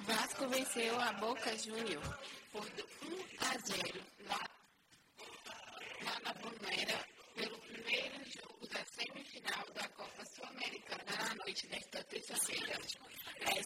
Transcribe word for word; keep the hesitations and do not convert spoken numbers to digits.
Vasco venceu a Boca Juniors por um a zero lá, lá na Bombonera pelo primeiro jogo da semifinal da Copa Sul-Americana na noite desta terça.